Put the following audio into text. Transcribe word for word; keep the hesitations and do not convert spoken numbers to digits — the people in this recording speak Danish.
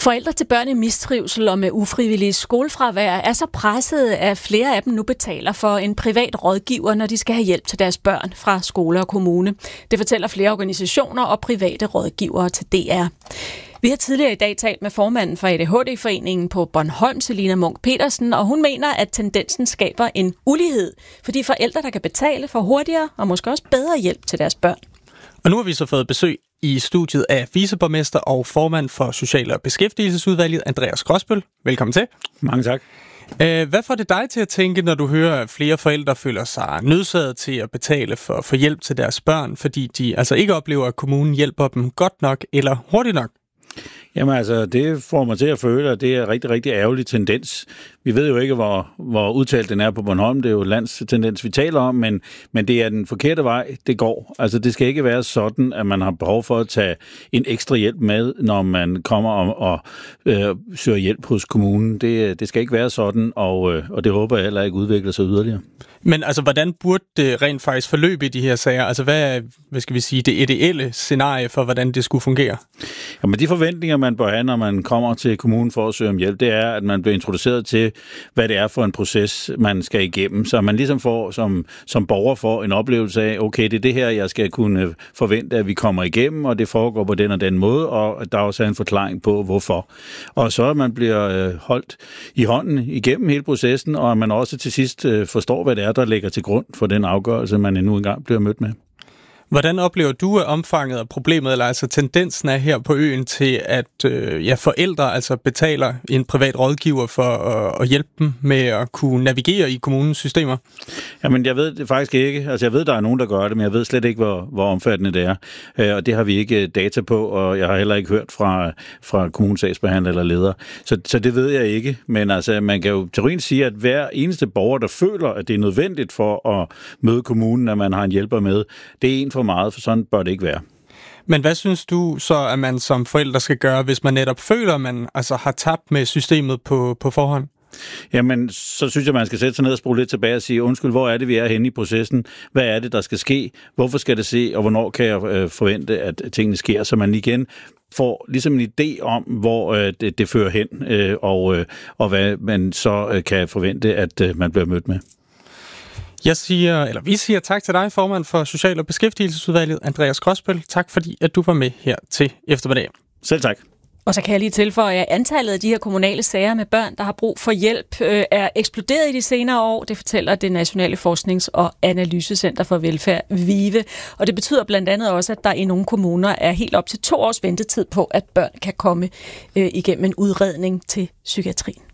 Forældre til børn i mistrivsel og med ufrivillige skolefravær er så pressede, at flere af dem nu betaler for en privat rådgiver, når de skal have hjælp til deres børn fra skole og kommune. Det fortæller flere organisationer og private rådgivere til D R. Vi har tidligere i dag talt med formanden for A D H D-foreningen på Bornholm, Selina Munk Petersen, og hun mener, at tendensen skaber en ulighed, fordi forældre, der kan betale for hurtigere og måske også bedre hjælp til deres børn. Og nu har vi så fået besøg i studiet af viceborgmester og formand for Social- og Beskæftigelsesudvalget, Andreas Grosbøll. Velkommen til. Mange tak. Hvad får det dig til at tænke, når du hører, at flere forældre føler sig nødsaget til at betale for, for hjælp til deres børn, fordi de altså ikke oplever, at kommunen hjælper dem godt nok eller hurtigt nok? Jamen altså, det får mig til at føle, at det er en rigtig, rigtig ærgerlig tendens. Vi ved jo ikke, hvor, hvor udtalt den er på Bornholm. Det er jo landstendens, vi taler om, men, men det er den forkerte vej, det går. Altså, det skal ikke være sådan, at man har behov for at tage en ekstra hjælp med, når man kommer og, og øh, søger hjælp hos kommunen. Det, det skal ikke være sådan, og, øh, og det håber jeg heller ikke udvikler sig yderligere. Men altså, hvordan burde det rent faktisk forløbe i de her sager? Altså, hvad er, hvad skal vi sige, det ideelle scenarie for, hvordan det skulle fungere? Jamen, de forventninger, man bør have, når man kommer til kommunen for at søge om hjælp, det er, at man bliver introduceret til, hvad det er for en proces, man skal igennem. Så man ligesom får, som, som borger får en oplevelse af, okay, det er det her, jeg skal kunne forvente, at vi kommer igennem, og det foregår på den og den måde, og der er også en forklaring på, hvorfor. Og så at man bliver holdt i hånden igennem hele processen, og at man også til sidst forstår, hvad det er, der ligger til grund for den afgørelse, man endnu engang bliver mødt med. Hvordan oplever du omfanget af problemet, eller altså tendensen er her på øen til, at øh, ja, forældre altså betaler en privat rådgiver for at, at hjælpe dem med at kunne navigere i kommunens systemer? Jamen, jeg ved det faktisk ikke. Altså, jeg ved, der er nogen, der gør det, men jeg ved slet ikke, hvor, hvor omfattende det er. Øh, og det har vi ikke data på, og jeg har heller ikke hørt fra, fra kommunens sagsbehandler eller leder. Så, så det ved jeg ikke. Men altså, man kan jo teorien sige, at hver eneste borger, der føler, at det er nødvendigt for at møde kommunen, at man har en hjælper med, det er en for meget, for sådan bør det ikke være. Men hvad synes du så, at man som forældre skal gøre, hvis man netop føler, at man altså har tabt med systemet på, på forhånd? Jamen, så synes jeg, man skal sætte sig ned og spole lidt tilbage og sige, undskyld, hvor er det, vi er henne i processen? Hvad er det, der skal ske? Hvorfor skal det ske? Og hvornår kan jeg øh, forvente, at tingene sker? Så man igen får ligesom en idé om, hvor øh, det, det fører hen, øh, og, øh, og hvad man så øh, kan forvente, at øh, man bliver mødt med. Jeg siger, eller vi siger tak til dig, formand for Social- og Beskæftigelsesudvalget, Andreas Grosbøll. Tak fordi, at du var med her til eftermiddag. Selv tak. Og så kan jeg lige tilføje, at antallet af de her kommunale sager med børn, der har brug for hjælp, øh, er eksploderet i de senere år. Det fortæller det Nationale Forsknings- og Analysecenter for Velfærd, VIVE. Og det betyder blandt andet også, at der i nogle kommuner er helt op til to års ventetid på, at børn kan komme øh, igennem en udredning til psykiatrien.